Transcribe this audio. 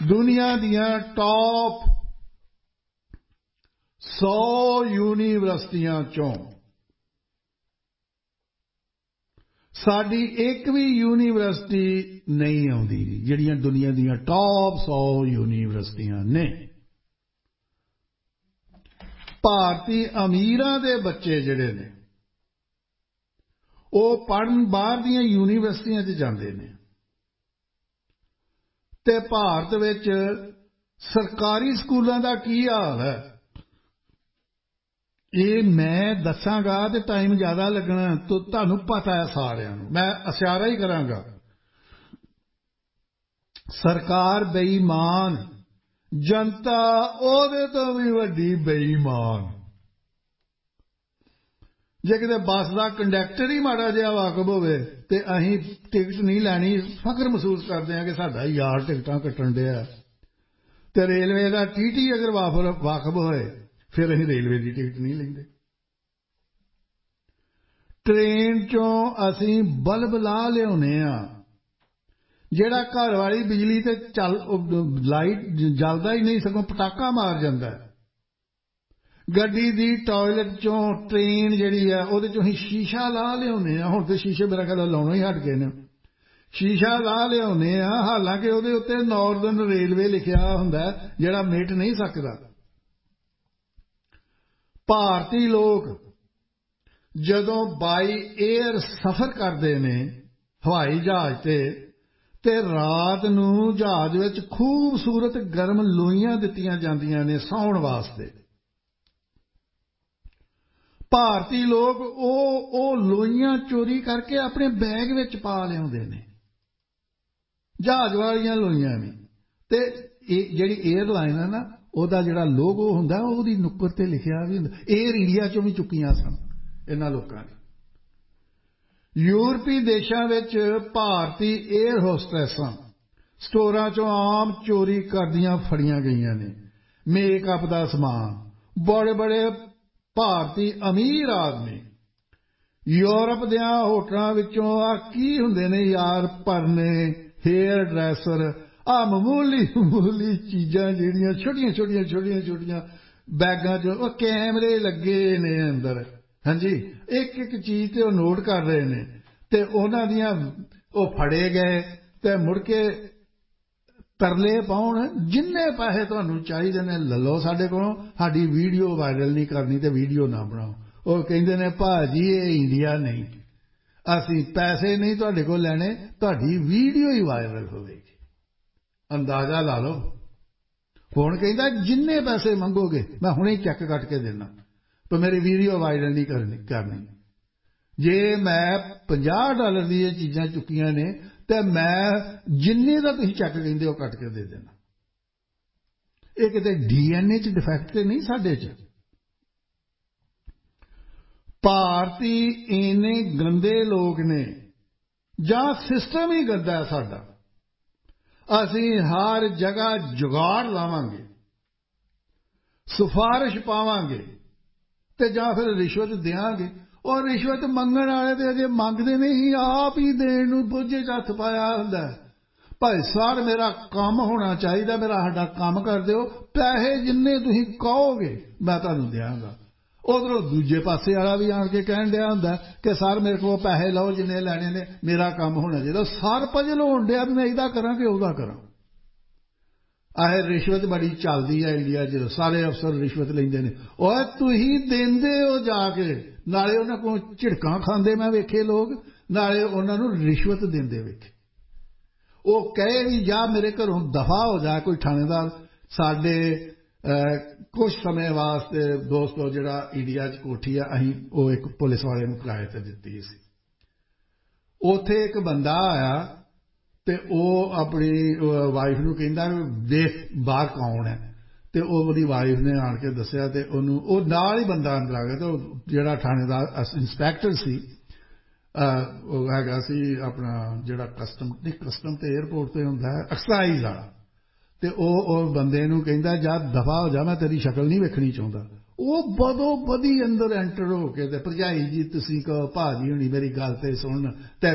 दुनिया दियां टॉप 100 यूनीवर्सिटियां चों साडी एक भी यूनीवर्सिटी नहीं आउंदी जिहड़ियां दुनिया दियां टॉप 100 यूनीवर्सिटियां ने। भारती अमीरां दे बच्चे जिहड़े ने ਉਹ पढ़न बाहर दियां यूनीवर्सिटियां च जांदे ने ते भारत विच सरकारी स्कूलों का की हाल है ये मैं दसांगा ते टाइम ज़्यादा लगना तो तुहानूं पता है सारिआं नूं मैं इशारा ही करांगा। सरकार बेईमान जनता ओहदे तो भी वड्डी बेईमान। जे किते बस का कंडक्टर ही माड़ा जिहा वाकफ होवे ते असीं टिकट नहीं लैनी फख्र महसूस करते हैं कि साडा यार टिकटां कट्टण दिआ ते रेलवे का टीटी अगर वाकफ होए फिर असीं रेलवे की टिकट नहीं लैंदे। ट्रेन चों असीं बल्ब ला लिआउने आ जिहड़ा घर वाली बिजली ते चल लाइट जलदा ही नहीं सगों पटाका मार जांदा है। गड्डी दी टॉयलेट चों ट्रेन जिहड़ी है उहदे चों ही शीशा ला लिआउने आ हुण ते शीशे मेरा ख्याल लाउणों ही हट गए ने शीशा ला लिआउने आ हालांकि उहदे उत्ते नॉर्दर्न रेलवे लिखिआ हुंदा जिहड़ा मिट नहीं सकदा। भारती लोग जदों बाई एयर सफर करते ने हवाई जहाज ते रात नूं जहाज विच खूबसूरत गर्म लोईयां दित्तियां जांदियां ने सौण वास्ते। भारती लोग ओ लोईयां चोरी करके अपने बैग विच पा लिआउंदे ने जहाज वालियां लोईयां भी ते जिहड़ी एयरलाइन है ना ਉਹਦਾ ਜਿਹੜਾ ਲੋਗੋ ਹੁੰਦਾ ਉਹਦੀ ਨੁੱਕਰ ਤੇ ਲਿਖਿਆ ਵੀ ਹੁੰਦਾ। 에ਅਰ ਇੰਡੀਆ ਚੋਂ ਵੀ ਚੁੱਕੀਆਂ ਸਨ ਇਹਨਾਂ ਲੋਕਾਂ ਨੇ। ਯੂਰਪੀ ਦੇਸ਼ਾਂ ਵਿੱਚ ਭਾਰਤੀ 에ਅਰ ਹੋਸਟੈਸਾਂ ਸਟੋਰਾਂ ਚੋਂ ਆਮ ਚੋਰੀ ਕਰਦੀਆਂ ਫੜੀਆਂ ਗਈਆਂ ਨੇ ਮੇਕਅਪ ਦਾ ਸਮਾਨ। ਬੜੇ ਬੜੇ ਭਾਰਤੀ ਅਮੀਰ ਆਦਮੀ ਯੂਰਪ ਦਿਆਂ ਹੋਟਲਾਂ ਵਿੱਚੋਂ ਆ ਕੀ ਹੁੰਦੇ ਨੇ ਯਾਰ ਪਰਨੇ ਹੇਅਰ ਡਰੈਸਰ आ मामूली चीज़ां जिहड़ियां छोटियां बैगां च कैमरे लगे ने अंदर। हाँ जी एक चीज़ ते नोट कर रहे ने ते उन्हां दियां फड़े गए ते मुड़ के तरले पाउण जिन्ने पैसे तुहानूं चाहीदे ने ले लो साडे कोलों साडी वीडियो वायरल नहीं करनी ते वीडियो ना बनाओ। वो कहिंदे ने भाजी ये इंडिया नहीं असीं पैसे नहीं तुहाडे कोल लैणे तुहाडी वीडियो ही वायरल होवेगी। अंदाजा ला लो हुण कहंदा जिन्ने पैसे मंगोगे मैं हुणे चैक कट के देना तो मेरी वीडियो वायरल नहीं करनी। जे मैं $50 दी ये चीज़ां चुकियां ने ते मैं जिन्ने दा तुसीं चैक कहिंदे हो कट के दे देना। ये किते DNA च डिफैक्ट ते नहीं साडे च। भारती इन्ने गंदे लोग ने जां सिस्टम ही गंदा है साडा। असीं हर जगह जुगाड़ लावांगे सिफारिश पावांगे ते जां फिर रिश्वत देंगे और रिश्वत मंगण वाले ते अजे मंगदे नहीं आप ही देण नूं बोझे च हत्थ पाया हुंदा है। भाई सर मेरा काम होना चाहिए मेरा साडा काम कर दिओ पैसे जिन्ने तुसीं कहोगे मैं तुहानूं देंगा। उधरों दूजे पासे वाला भी आण के कहण दिया हुंदा कि सर मेरे को पैसे लो जिन्ने लैणे ने मेरा काम होना चाहिए। सर पजल होण दिया मैं इहदा करां कि उहदा करां। आह रिश्वत बड़ी चलदी है इंडिया च सारे अफसर रिश्वत लैंदे ने ओए तुसीं देंदे हो जाके नाले उन्हां कोल झिड़कां खांदे मैं वेखे लोग नाले उन्हां नूं रिश्वत देंदे वेखे। वो कहे भी जा मेरे घरों दफा हो जा कोई थानेदार साडे कुछ समय वास्ते दोस्तों जिहड़ा इंडिया च कोठी है असीं वो एक पुलिस वाले नूं किराए ते दित्ती सी। उत्थे एक बंदा आया ते वो अपनी वाइफ नूं कहंदा देख बाहर कौन है ते ओहदी वाइफ ने आण के दस्सिया ते ओनूं ओ नाल ही बंदा अंदर आ गया ते जिहड़ा थानेदार इंस्पैक्टर सी वो हैगा सी अपना जिहड़ा कस्टम ते एयरपोर्ट ते हुंदा है एक्साइज वाला ते ओ बंदे नूं कहंदा जा दफा हो जा मैं तेरी शक्ल नहीं वेखणी चाहुंदा। वो बदो बदी अंदर एंटर हो के ते भरजाई जी तुसीं कहो भाजी हुणी मेरी गल ते सुणन ते